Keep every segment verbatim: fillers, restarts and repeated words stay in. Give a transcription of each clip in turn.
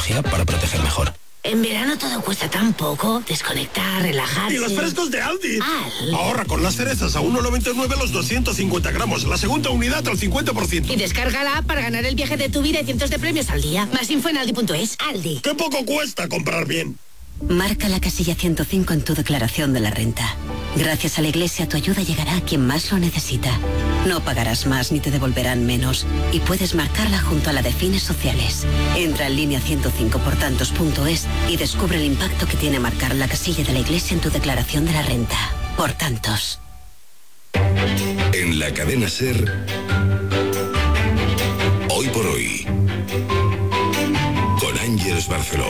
tecnología para proteger mejor. En verano todo cuesta tan poco. Desconectar, relajarse. ¡Y los frescos de Aldi! Al. Ahorra con las cerezas a uno noventa y nueve los doscientos cincuenta gramos. La segunda unidad al cincuenta por ciento. Y descarga la app para ganar el viaje de tu vida y cientos de premios al día. Más info en aldi punto es. Aldi. ¡Qué poco cuesta comprar bien! Marca la casilla ciento cinco en tu declaración de la renta. Gracias a la Iglesia tu ayuda llegará a quien más lo necesita. No pagarás más ni te devolverán menos. Y puedes marcarla junto a la de fines sociales. Entra en línea ciento cinco por tantos punto es y descubre el impacto que tiene marcar la casilla de la Iglesia en tu declaración de la renta. Por tantos. En la cadena SER, Hoy por Hoy, con Ángeles Barceló.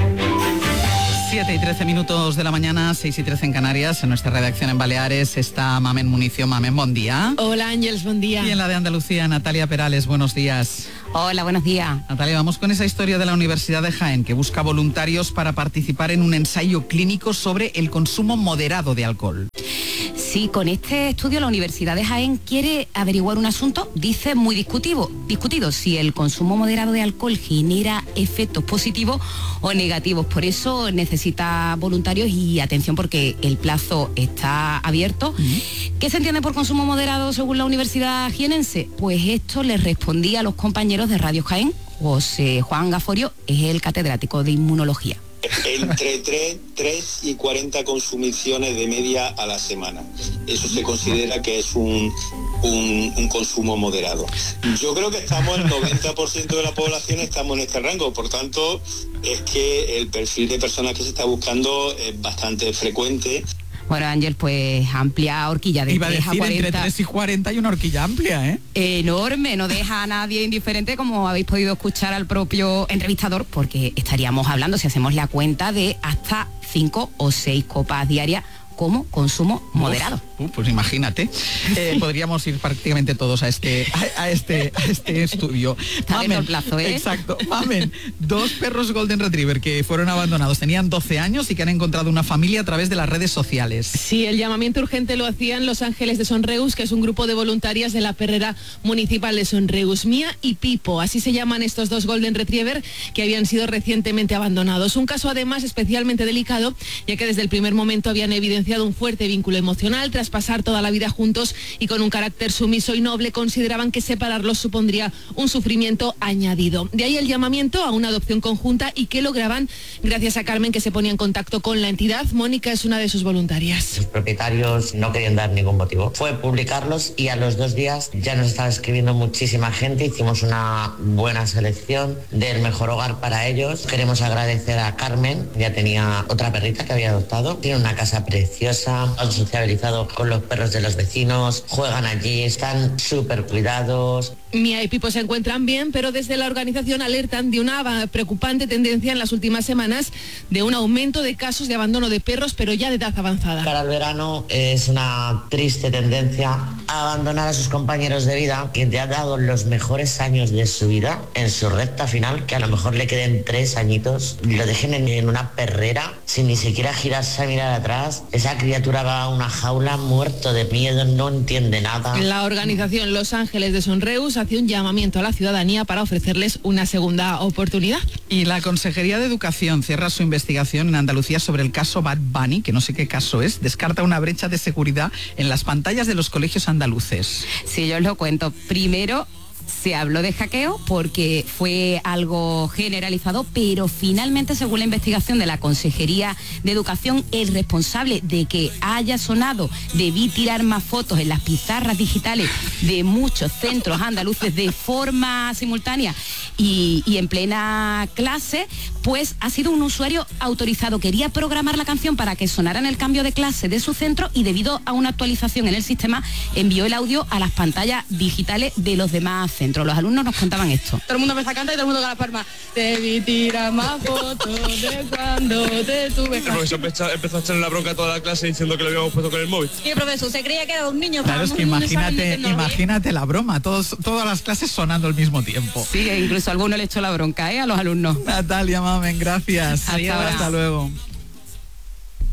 siete y trece minutos de la mañana, seis y trece en Canarias. En nuestra redacción en Baleares está Mamen Municio. Mamen, buen día. Hola Ángeles, buen día. Y en la de Andalucía, Natalia Perales, buenos días. Hola, buenos días. Natalia, vamos con esa historia de la Universidad de Jaén, que busca voluntarios para participar en un ensayo clínico sobre el consumo moderado de alcohol. Sí, con este estudio la Universidad de Jaén quiere averiguar un asunto, dice, muy discutido, discutido, si el consumo moderado de alcohol genera efectos positivos o negativos. Por eso necesita voluntarios y atención porque el plazo está abierto. Uh-huh. ¿Qué se entiende por consumo moderado según la Universidad jienense? Pues esto les respondía a los compañeros de Radio Jaén. José Juan Gaforio es el catedrático de inmunología. Entre tres y cuarenta consumiciones de media a la semana. Eso se considera que es un, un, un consumo moderado. Yo creo que estamos, el noventa por ciento de la población estamos en este rango, por tanto, es que el perfil de personas que se está buscando es bastante frecuente. Bueno, Ángel, pues amplia horquilla de Iba a tres decir, a cuarenta. Entre tres y cuarenta hay una horquilla amplia, ¿eh? Enorme, no deja a nadie indiferente, como habéis podido escuchar al propio entrevistador, porque estaríamos hablando, si hacemos la cuenta, de hasta cinco o seis copas diarias como consumo moderado. Uf, pues imagínate, eh, podríamos ir prácticamente todos a este a, a este a este estudio. Está Mamen, el plazo, ¿eh? Exacto. Mamen, dos perros Golden Retriever que fueron abandonados, tenían doce años y que han encontrado una familia a través de las redes sociales. Sí, el llamamiento urgente lo hacían Los Ángeles de Sonreus, que es un grupo de voluntarias de la perrera municipal de Sonreus. Mía y Pipo, así se llaman estos dos Golden Retriever que habían sido recientemente abandonados. Un caso además especialmente delicado, ya que desde el primer momento habían evidenciado un fuerte vínculo emocional tras pasar toda la vida juntos y con un carácter sumiso y noble. Consideraban que separarlos supondría un sufrimiento añadido. De ahí el llamamiento a una adopción conjunta y que lograban gracias a Carmen, que se ponía en contacto con la entidad. Mónica es una de sus voluntarias. Los propietarios no querían dar ningún motivo. Fue publicarlos y a los dos días ya nos estaba escribiendo muchísima gente. Hicimos una buena selección del mejor hogar para ellos. Queremos agradecer a Carmen, ya tenía otra perrita que había adoptado. Tiene una casa preciosa. Han sociabilizado con los perros de los vecinos, juegan allí, están súper cuidados. Mía y Pipo se encuentran bien, pero desde la organización alertan de una preocupante tendencia en las últimas semanas de un aumento de casos de abandono de perros, pero ya de edad avanzada. Para el verano es una triste tendencia a abandonar a sus compañeros de vida, que te ha dado los mejores años de su vida en su recta final, que a lo mejor le queden tres añitos, lo dejen en, en una perrera sin ni siquiera girarse a mirar atrás. Esa criatura va a una jaula muerto de miedo, no entiende nada. La organización Los Ángeles de Sonreus hace un llamamiento a la ciudadanía para ofrecerles una segunda oportunidad. Y la Consejería de Educación cierra su investigación en Andalucía sobre el caso Bad Bunny, que no sé qué caso es, descarta una brecha de seguridad en las pantallas de los colegios andaluces. Sí, yo os lo cuento. Primero, se habló de hackeo porque fue algo generalizado, pero finalmente, según la investigación de la Consejería de Educación, el responsable de que haya sonado "debí tirar más fotos" en las pizarras digitales de muchos centros andaluces de forma simultánea y, y en plena clase, pues ha sido un usuario autorizado. Quería programar la canción para que sonara en el cambio de clase de su centro y debido a una actualización en el sistema envió el audio a las pantallas digitales de los demás centros. Los alumnos nos contaban esto. Todo el mundo empezó a cantar y todo el mundo con las palmas. Debí tirar más fotos de cuando te tuve. El profesor empezó, empezó a echarle la bronca a toda la clase diciendo que lo habíamos puesto con el móvil. Y el profesor se creía que era un niño. Claro, es que imagínate, imagínate la broma, todos, todas las clases sonando al mismo tiempo. Sí, e incluso alguno le echó la bronca, ¿eh?, a los alumnos. Natalia, Mamen, gracias. Hasta, Hasta luego.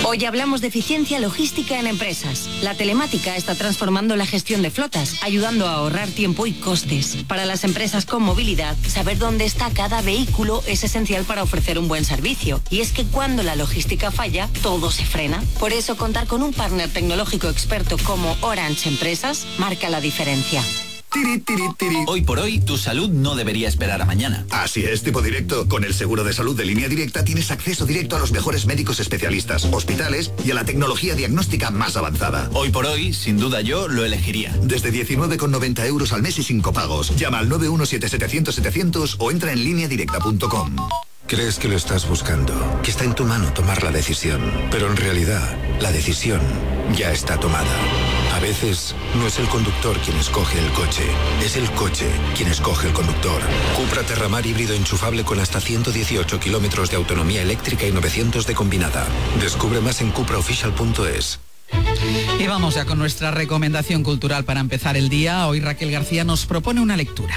Hoy hablamos de eficiencia logística en empresas. La telemática está transformando la gestión de flotas, ayudando a ahorrar tiempo y costes. Para las empresas con movilidad, saber dónde está cada vehículo es esencial para ofrecer un buen servicio. Y es que cuando la logística falla, todo se frena. Por eso, contar con un partner tecnológico experto como Orange Empresas marca la diferencia. Tiri, tiri, tiri. Hoy por hoy, tu salud no debería esperar a mañana. Así es, Tipo Directo. Con el seguro de salud de Línea Directa tienes acceso directo a los mejores médicos especialistas, hospitales y a la tecnología diagnóstica más avanzada. Hoy por hoy, sin duda yo lo elegiría. Desde diecinueve con noventa euros al mes y sin copagos. Llama al nueve uno siete setecientos setecientos o entra en línea directa punto com. Crees que lo estás buscando, que está en tu mano tomar la decisión, pero en realidad la decisión ya está tomada. A veces no es el conductor quien escoge el coche, es el coche quien escoge el conductor. Cupra Terramar híbrido enchufable con hasta ciento dieciocho kilómetros de autonomía eléctrica y novecientos de combinada. Descubre más en cupra oficial punto es. Y vamos ya con nuestra recomendación cultural para empezar el día. Hoy Raquel García nos propone una lectura.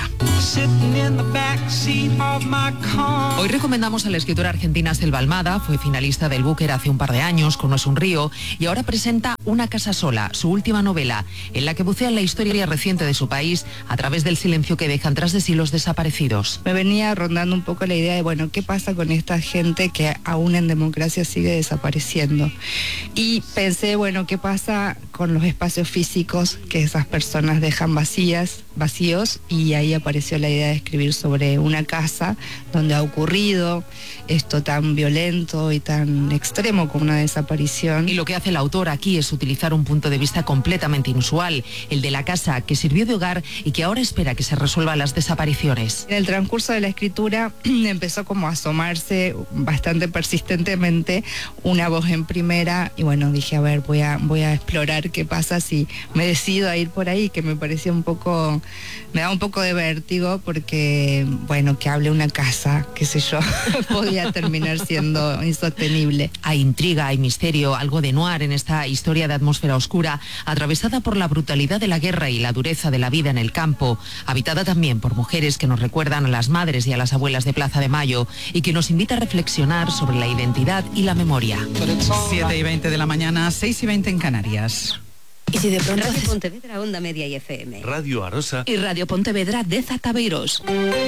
Hoy recomendamos a la escritora argentina Selva Almada. Fue finalista del Booker hace un par de años con No es un río y ahora presenta Una casa sola, su última novela, en la que bucea en la historia reciente de su país a través del silencio que dejan tras de sí los desaparecidos. Me venía rondando un poco la idea de, bueno, ¿qué pasa con esta gente que aún en democracia sigue desapareciendo? Y pensé, bueno, ¿qué pasa con los espacios físicos que esas personas dejan vacías, vacíos? Y ahí apareció la idea de escribir sobre una casa donde ha ocurrido esto tan violento y tan extremo como una desaparición. Y lo que hace el autor aquí es utilizar un punto de vista completamente inusual, el de la casa que sirvió de hogar y que ahora espera que se resuelvan las desapariciones. En el transcurso de la escritura empezó como a asomarse bastante persistentemente una voz en primera y bueno, dije, a ver, voy a, voy a explorar qué pasa si me decido a ir por ahí, que me parecía un poco, me da un poco de vértigo porque, bueno, que hable una casa, qué sé yo, podía terminar siendo insostenible. Hay intriga, hay misterio, algo de noir en esta historia de atmósfera oscura, atravesada por la brutalidad de la guerra y la dureza de la vida en el campo, habitada también por mujeres que nos recuerdan a las madres y a las abuelas de Plaza de Mayo y que nos invita a reflexionar sobre la identidad y la memoria. siete y veinte de la mañana, seis y veinte en Canarias. Y si de pronto... Radio Pontevedra, Onda Media y F M. Radio Arosa. Y Radio Pontevedra de Zataveiros.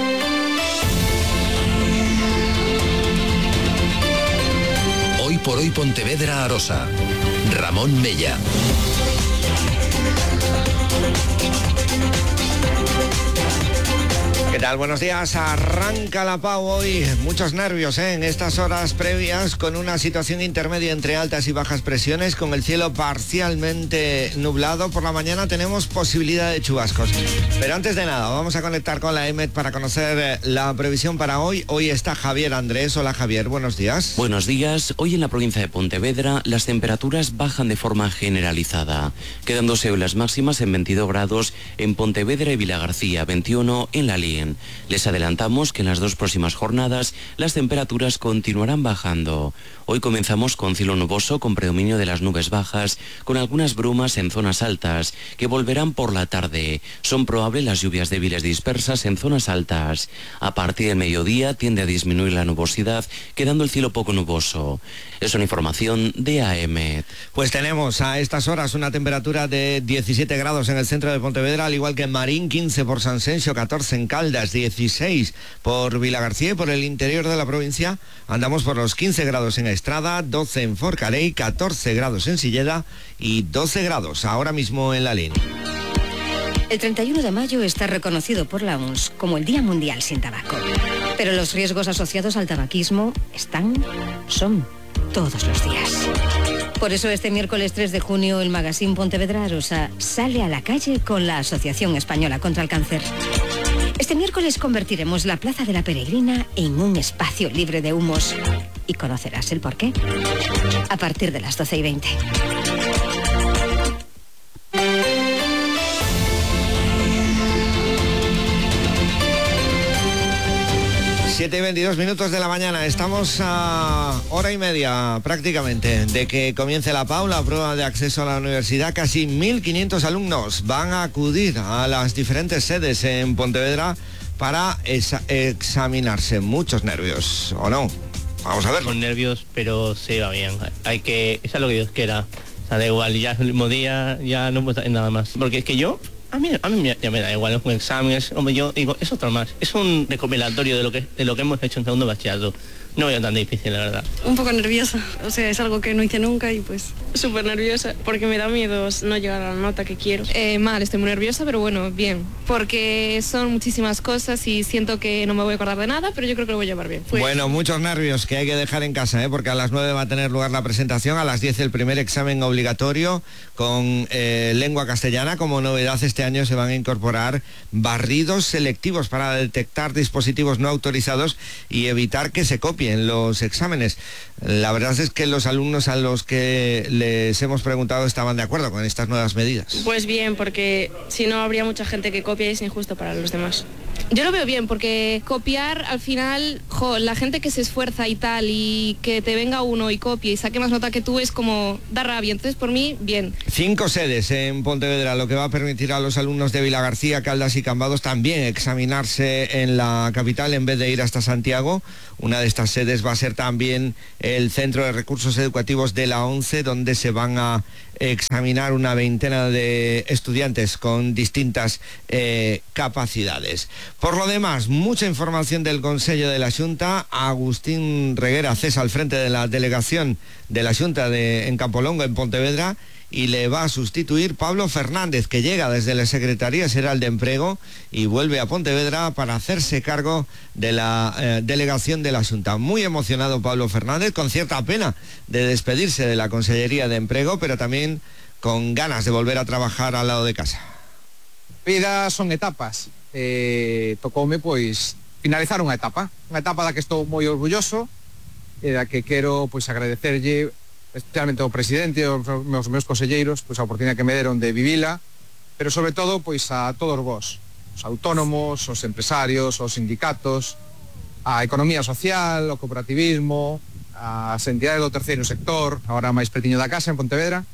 Hoy por hoy Pontevedra Arosa. Ramón Mella. ¿Qué tal? Buenos días. Arranca la Pau hoy. Muchos nervios ¿eh? en estas horas previas con una situación intermedia entre altas y bajas presiones, con el cielo parcialmente nublado. Por la mañana tenemos posibilidad de chubascos. Pero antes de nada, vamos a conectar con la E M E T para conocer la previsión para hoy. Hoy está Javier Andrés. Hola Javier, buenos días. Buenos días. Hoy en la provincia de Pontevedra las temperaturas bajan de forma generalizada, quedándose hoy las máximas en veintidós grados en Pontevedra y Vilagarcía, veintiuno en La Lien. Les adelantamos que en las dos próximas jornadas las temperaturas continuarán bajando. Hoy comenzamos con cielo nuboso con predominio de las nubes bajas, con algunas brumas en zonas altas, que volverán por la tarde. Son probables las lluvias débiles dispersas en zonas altas. A partir del mediodía tiende a disminuir la nubosidad, quedando el cielo poco nuboso. Es una información de A M E T. Pues tenemos a estas horas una temperatura de diecisiete grados en el centro de Pontevedra, al igual que en Marín, quince por San Sencio, catorce en Caldas, dieciséis por Vilagarcía, y por el interior de la provincia andamos por los quince grados en Estrada, doce en Forcarey, catorce grados en Silleda y doce grados ahora mismo en La Línea. El treinta y uno de mayo está reconocido por la O M S como el Día Mundial sin Tabaco. Pero los riesgos asociados al tabaquismo están, son todos los días. Por eso este miércoles tres de junio el Magazine Pontevedra Arosa sale a la calle con la Asociación Española contra el Cáncer. Este miércoles convertiremos la Plaza de la Peregrina en un espacio libre de humos. Y conocerás el porqué a partir de las doce y veinte. siete y veintidós minutos de la mañana. Estamos a hora y media prácticamente de que comience la Pau, la prueba de acceso a la universidad. Casi mil quinientos alumnos van a acudir a las diferentes sedes en Pontevedra para exa- examinarse. Muchos nervios, ¿o no? Vamos a ver. Con nervios, pero se va bien. Hay que, es lo que Dios quiera. O sea, da igual, ya el mismo día, ya no puedo hacer nada más. Porque es que yo, a mí, a mí ya me da igual, es un examen, es, hombre, yo digo, es otro más. Es un recopilatorio de lo que, de lo que hemos hecho en segundo bachillerato. No veo tan difícil, la verdad. Un poco nerviosa, o sea, es algo que no hice nunca y pues súper nerviosa porque me da miedo no llegar a la nota que quiero. Eh, mal, estoy muy nerviosa, pero bueno, bien, porque son muchísimas cosas y siento que no me voy a acordar de nada, pero yo creo que lo voy a llevar bien. Pues... Bueno, muchos nervios que hay que dejar en casa, ¿eh? Porque a las nueve va a tener lugar la presentación, a las diez el primer examen obligatorio con eh, lengua castellana. Como novedad este año se van a incorporar barridos selectivos para detectar dispositivos no autorizados y evitar que se copien en los exámenes. La verdad es que los alumnos a los que les hemos preguntado estaban de acuerdo con estas nuevas medidas. Pues bien, porque si no habría mucha gente que copia y es injusto para los demás. Yo lo veo bien, porque copiar al final, jo, la gente que se esfuerza y tal, y que te venga uno y copie y saque más nota que tú, es como da rabia. Entonces, por mí, bien. Cinco sedes en Pontevedra, lo que va a permitir a los alumnos de Vilagarcía, Caldas y Cambados también examinarse en la capital en vez de ir hasta Santiago. Una de estas sedes va a ser también el Centro de Recursos Educativos de la ONCE, donde se van a examinar una veintena de estudiantes con distintas eh, capacidades. Por lo demás, mucha información del Consello de la Xunta. Agustín Reguera cesa al frente de la delegación de la Xunta de, en Campolongo, en Pontevedra, y le va a sustituir Pablo Fernández, que llega desde la Secretaría Xeral de Emprego y vuelve a Pontevedra para hacerse cargo de la eh, delegación de la Xunta. Muy emocionado Pablo Fernández, con cierta pena de despedirse de la Consellería de Emprego, pero también con ganas de volver a trabajar al lado de casa. Vida son etapas. Eh, tocoume, pois, finalizar unha etapa. Unha etapa da que estou moi orgulloso e da que quero, pois, agradecerlle especialmente ao presidente e aos meus, meus conselleiros, pois a oportunidade que me deron de vivila, pero sobre todo pois a todos vós, os autónomos, os empresarios, os sindicatos, a economía social, o cooperativismo, as entidades do terceiro sector, agora máis pretiño da casa en Pontevedra,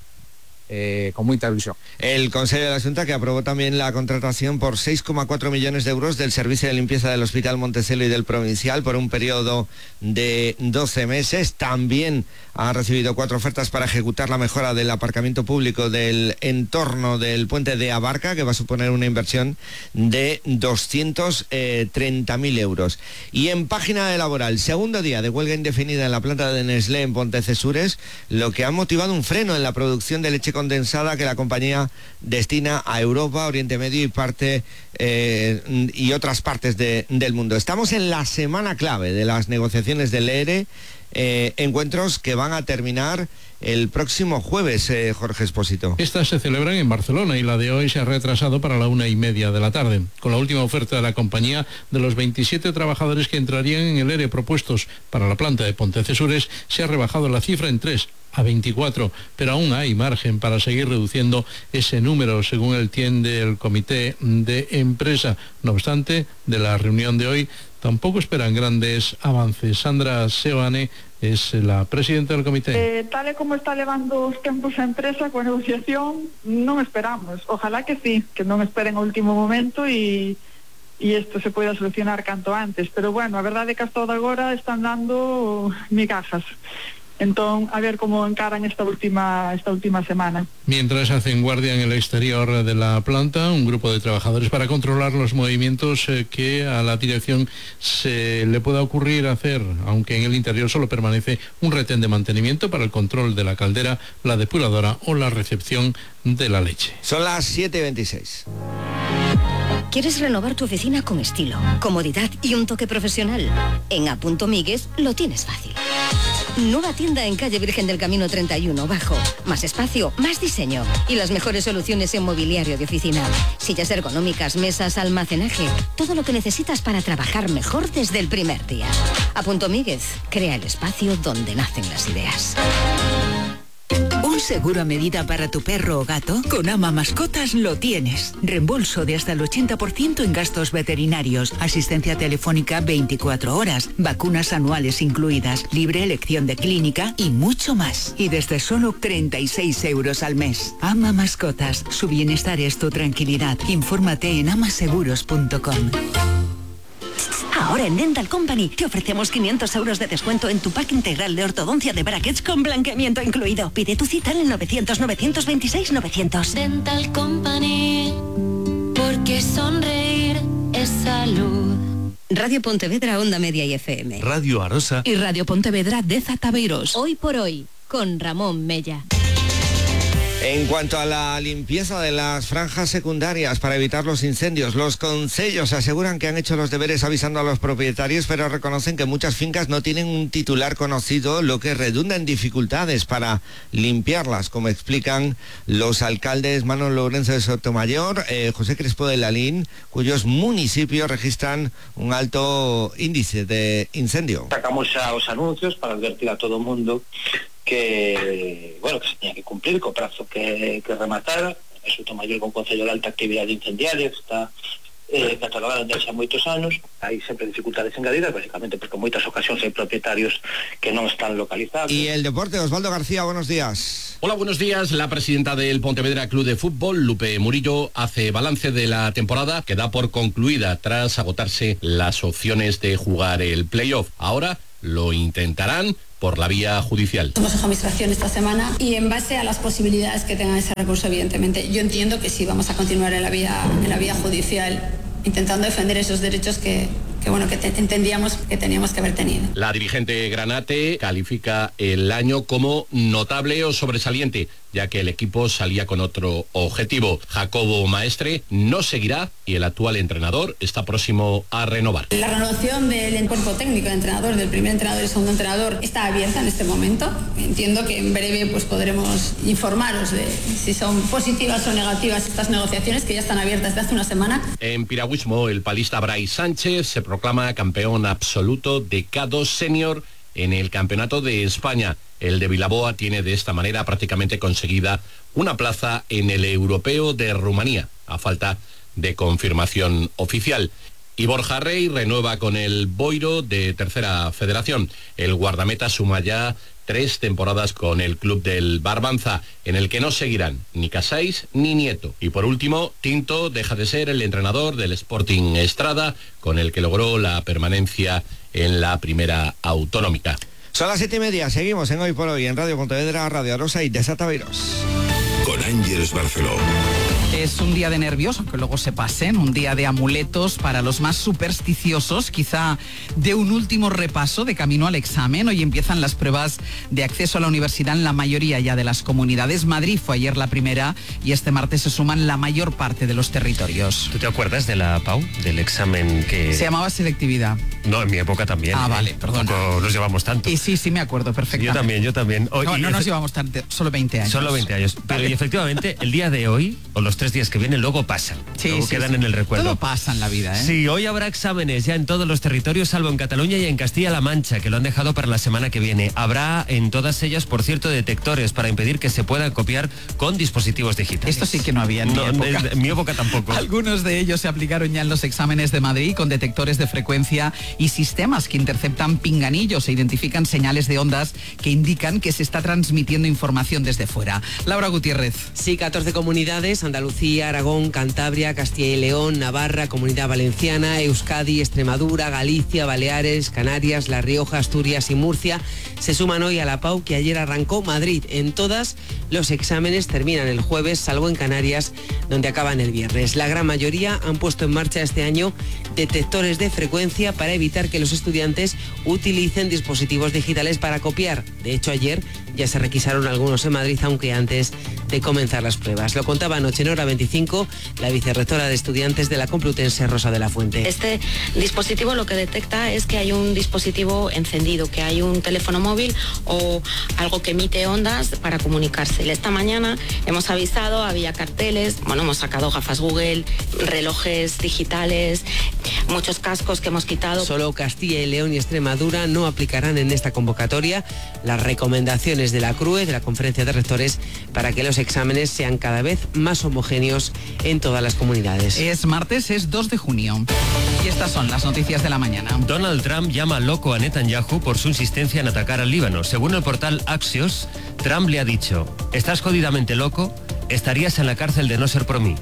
Eh, con moita ilusión. El Consejo de la Xunta, que aprobó también la contratación por seis coma cuatro millones de euros del servicio de limpieza del Hospital Montecelo y del Provincial por un periodo de doce meses. También ha recibido cuatro ofertas para ejecutar la mejora del aparcamiento público del entorno del puente de Abarca, que va a suponer una inversión de doscientos treinta mil euros. Y en página de laboral, segundo día de huelga indefinida en la planta de Nestlé en Pontecesures, lo que ha motivado un freno en la producción de leche condensada que la compañía destina a Europa, Oriente Medio y parte eh, y otras partes de, del mundo. Estamos en la semana clave de las negociaciones del E R E, eh, encuentros que van a terminar el próximo jueves, eh, Jorge Expósito. Estas se celebran en Barcelona y la de hoy se ha retrasado para la una y media de la tarde. Con la última oferta de la compañía, de los veintisiete trabajadores que entrarían en el E R E propuestos para la planta de Pontecesures, se ha rebajado la cifra en tres, a veinticuatro, pero aún hay margen para seguir reduciendo ese número, según entiende el comité de empresa. No obstante, de la reunión de hoy tampoco esperan grandes avances. Sandra Seoane es la presidenta del comité. Eh, tal e como está levando os tempos a empresa coa negociación, non esperamos. Ojalá que sí, que non esperen o último momento e e isto se poida solucionar canto antes. Pero bueno, a verdade é que hasta agora están dando migajas. Entón, a ver cómo encaran esta última esta última semana. Mientras hacen guardia en el exterior de la planta, un grupo de trabajadores para controlar los movimientos eh, que a la dirección se le pueda ocurrir hacer, aunque en el interior solo permanece un retén de mantenimiento para el control de la caldera, la depuradora o la recepción de la leche. Son las siete y veintiséis. ¿Quieres renovar tu oficina con estilo, comodidad y un toque profesional? En A. Migues lo tienes fácil. Nueva tienda en calle Virgen del Camino treinta y uno Bajo. Más espacio, más diseño y las mejores soluciones en mobiliario de oficina. Sillas ergonómicas, mesas, almacenaje. Todo lo que necesitas para trabajar mejor desde el primer día. A. Migues crea el espacio donde nacen las ideas. ¿Un seguro a medida para tu perro o gato? Con Ama Mascotas lo tienes. Reembolso de hasta el ochenta por ciento en gastos veterinarios, asistencia telefónica veinticuatro horas, vacunas anuales incluidas, libre elección de clínica y mucho más. Y desde solo treinta y seis euros al mes. Ama Mascotas, su bienestar es tu tranquilidad. Infórmate en amaseguros punto com. Ahora en Dental Company te ofrecemos quinientos euros de descuento en tu pack integral de ortodoncia de brackets con blanqueamiento incluido. Pide tu cita en el novecientos, novecientos veintiséis, novecientos. Dental Company, porque sonreír es salud. Radio Pontevedra, Onda Media y F M. Radio Arosa. Y Radio Pontevedra de Zataveiros. Hoy por hoy, con Ramón Mella. En cuanto a la limpieza de las franjas secundarias para evitar los incendios, los concellos aseguran que han hecho los deberes avisando a los propietarios, pero reconocen que muchas fincas no tienen un titular conocido, lo que redunda en dificultades para limpiarlas, como explican los alcaldes Manuel Lorenzo de Sotomayor, eh, José Crespo de Lalín, cuyos municipios registran un alto índice de incendio. Sacamos xa os anuncios para advertir a todo o mundo que, bueno, que se tenía que cumplir co prazo que, que rematara. É Sotomayor con Concello de alta actividade incendiaria, que está eh, catalogada desde xa moitos anos. Hai sempre dificultades engadidas, básicamente porque en moitas ocasións hai propietarios que non están localizados. Y el deporte, Osvaldo García, buenos días. Hola, buenos días. La presidenta del Pontevedra Club de Fútbol, Lupe Murillo, hace balance de la temporada que da por concluida tras agotarse las opciones de jugar el playoff. Ahora lo intentarán por la vía judicial. Consejo de Administración esta semana y en base a las posibilidades que tengan ese recurso, evidentemente. Yo entiendo que sí vamos a continuar en la vía, en la vía judicial, intentando defender esos derechos que, que bueno, que te, entendíamos que teníamos que haber tenido. La dirigente Granate califica el año como notable o sobresaliente, ya que el equipo salía con otro objetivo. Jacobo Maestre no seguirá y el actual entrenador está próximo a renovar. La renovación del cuerpo técnico, del entrenador, del primer entrenador y segundo entrenador, está abierta en este momento. Entiendo que en breve pues podremos informaros de si son positivas o negativas estas negociaciones, que ya están abiertas desde hace una semana. En piragüismo, el palista Brais Sánchez se proclama campeón absoluto de K dos Senior en el Campeonato de España. El de Vilaboa tiene de esta manera prácticamente conseguida una plaza en el Europeo de Rumanía, a falta de confirmación oficial. Y Borja Rey renueva con el Boiro de Tercera Federación. El guardameta suma ya tres temporadas con el club del Barbanza, en el que no seguirán ni Casais ni Nieto. Y por último, Tinto deja de ser el entrenador del Sporting Estrada, con el que logró la permanencia en la primera autonómica. Son las siete y media, seguimos en Hoy por Hoy en Radio Pontevedra, Radio Arosa y Desataveiros. Con Ángeles Barceló. Es un día de nervios, aunque luego se pasen, un día de amuletos para los más supersticiosos, quizá de un último repaso de camino al examen. Hoy empiezan las pruebas de acceso a la universidad en la mayoría ya de las comunidades. Madrid fue ayer la primera y este martes se suman la mayor parte de los territorios. ¿Tú te acuerdas de la P A U, del examen que...? Se llamaba selectividad. No, en mi época también. Ah, ¿eh? vale, perdón. Tampoco nos llevamos tanto. Y sí, sí me acuerdo perfectamente. Yo también, yo también. Hoy, no, no y, nos llevamos tanto, solo veinte años. Solo veinte años. Pero Vale. y efectivamente, el día de hoy, o los tres días que vienen, luego pasan. Sí, luego sí, quedan sí. en el recuerdo. Todo pasa en la vida, ¿eh? Sí, hoy habrá exámenes ya en todos los territorios, salvo en Cataluña y en Castilla-La Mancha, que lo han dejado para la semana que viene. Habrá en todas ellas, por cierto, detectores para impedir que se pueda copiar con dispositivos digitales. Esto sí que no había en no, mi época. En mi época tampoco. Algunos de ellos se aplicaron ya en los exámenes de Madrid con detectores de frecuencia y sistemas que interceptan pinganillos e identifican señales de ondas que indican que se está transmitiendo información desde fuera. Laura Gutiérrez. Sí, catorce comunidades, Andalucía, Aragón, Cantabria, Castilla y León, Navarra, Comunidad Valenciana, Euskadi, Extremadura, Galicia, Baleares, Canarias, La Rioja, Asturias y Murcia se suman hoy a la P A U que ayer arrancó Madrid. En todas los exámenes terminan el jueves, salvo en Canarias, donde acaban el viernes. La gran mayoría han puesto en marcha este año detectores de frecuencia para evitar que los estudiantes utilicen dispositivos digitales para copiar. De hecho, ayer ya se requisaron algunos en Madrid, aunque antes de comenzar las pruebas. Lo contaba anoche en Hora veinticinco la vicerrectora de estudiantes de la Complutense, Rosa de la Fuente. Este dispositivo lo que detecta es que hay un dispositivo encendido, que hay un teléfono móvil o algo que emite ondas para comunicarse. Esta mañana hemos avisado, había carteles, bueno, hemos sacado gafas Google, relojes digitales, muchos cascos que hemos quitado. Solo Castilla y León y Extremadura no aplicarán en esta convocatoria las recomendaciones de la C R U E, de la Conferencia de Rectores, para que los exámenes sean cada vez más homogéneos en todas las comunidades. Es martes, es dos de junio. Y estas son las noticias de la mañana. Donald Trump llama loco a Netanyahu por su insistencia en atacar al Líbano. Según el portal Axios, Trump le ha dicho: «Estás jodidamente loco, estarías en la cárcel de no ser por mí».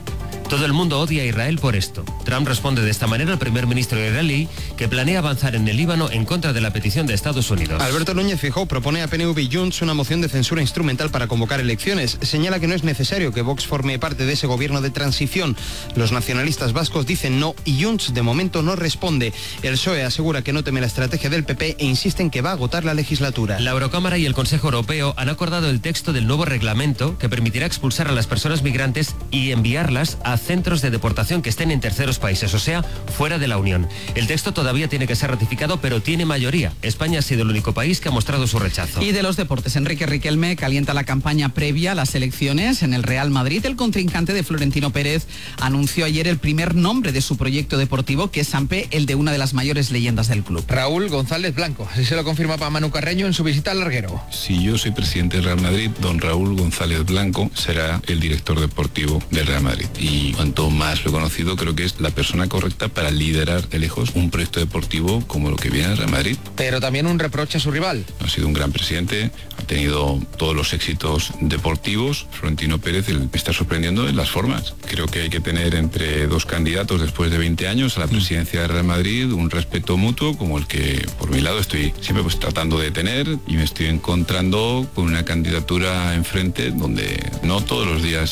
Todo el mundo odia a Israel por esto. Trump responde de esta manera al primer ministro israelí, que planea avanzar en el Líbano en contra de la petición de Estados Unidos. Alberto Núñez Feijóo propone a P N V y Junts una moción de censura instrumental para convocar elecciones. Señala que no es necesario que Vox forme parte de ese gobierno de transición. Los nacionalistas vascos dicen no y Junts de momento no responde. El P S O E asegura que no teme la estrategia del P P e insiste en que va a agotar la legislatura. La Eurocámara y el Consejo Europeo han acordado el texto del nuevo reglamento que permitirá expulsar a las personas migrantes y enviarlas a centros de deportación que estén en terceros países, o sea, fuera de la Unión. El texto todavía tiene que ser ratificado, pero tiene mayoría. España ha sido el único país que ha mostrado su rechazo. Y de los deportes, Enrique Riquelme calienta la campaña previa a las elecciones en el Real Madrid. El contrincante de Florentino Pérez anunció ayer el primer nombre de su proyecto deportivo, que es Sampe, el de una de las mayores leyendas del club. Raúl González Blanco, así se lo confirma para Manu Carreño en su visita al Larguero. Si yo soy presidente del Real Madrid, don Raúl González Blanco será el director deportivo del Real Madrid. Y cuanto más lo he conocido, creo que es la persona correcta para liderar de lejos un proyecto deportivo como lo que viene al Real Madrid. Pero también un reproche a su rival. Ha sido un gran presidente, ha tenido todos los éxitos deportivos. Florentino Pérez me está sorprendiendo en las formas. Creo que hay que tener entre dos candidatos después de veinte años a la presidencia del Real Madrid un respeto mutuo como el que por mi lado estoy siempre pues tratando de tener, y me estoy encontrando con una candidatura enfrente donde no todos los días